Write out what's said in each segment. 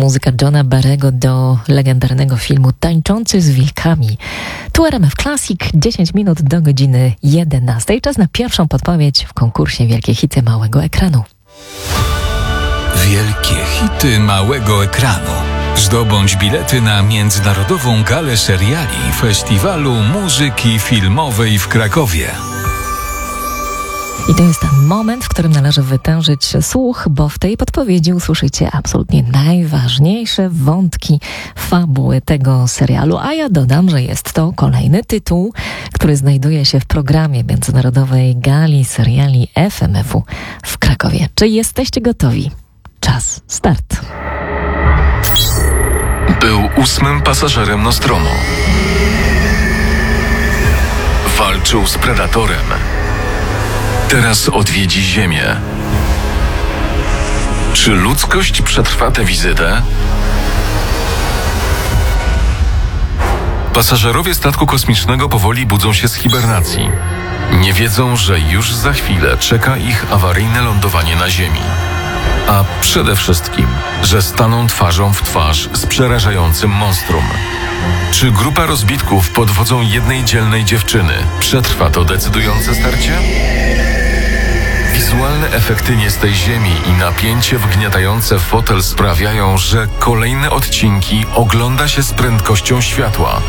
Muzyka Johna Barrego do legendarnego filmu Tańczący z wilkami. Tu RMF Classic, 10 minut do godziny 11. Czas na pierwszą podpowiedź w konkursie Wielkie Hity Małego Ekranu. Wielkie hity małego ekranu. Zdobądź bilety na Międzynarodową Galę Seriali Festiwalu Muzyki Filmowej w Krakowie. I to jest ten moment, w którym należy wytężyć słuch, bo w tej podpowiedzi usłyszycie absolutnie najważniejsze wątki fabuły tego serialu. A ja dodam, że jest to kolejny tytuł, który znajduje się w programie Międzynarodowej Gali Seriali FMF-u w Krakowie. Czy jesteście gotowi? Czas, start. Był 8. pasażerem Nostromo. Walczył z Predatorem. Teraz odwiedzi Ziemię. Czy ludzkość przetrwa tę wizytę? Pasażerowie statku kosmicznego powoli budzą się z hibernacji. Nie wiedzą, że już za chwilę czeka ich awaryjne lądowanie na Ziemi. A przede wszystkim, że staną twarzą w twarz z przerażającym monstrum. Czy grupa rozbitków pod wodzą jednej dzielnej dziewczyny przetrwa to decydujące starcie? Wizualne efekty nie z tej ziemi i napięcie wgniatające fotel sprawiają, że kolejne odcinki ogląda się z prędkością światła.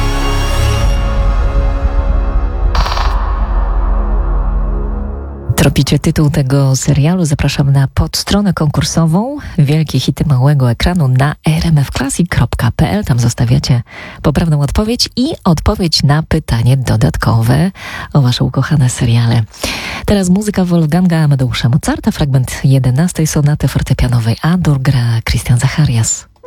Tropicie tytuł tego serialu, zapraszam na podstronę konkursową Wielkie Hity Małego Ekranu na rmfclassic.pl. Tam zostawiacie poprawną odpowiedź i odpowiedź na pytanie dodatkowe o wasze ukochane seriale. Teraz muzyka Wolfganga Amadeusza Mozarta, fragment 11 sonaty fortepianowej A-dur, gra Christian Zacharias.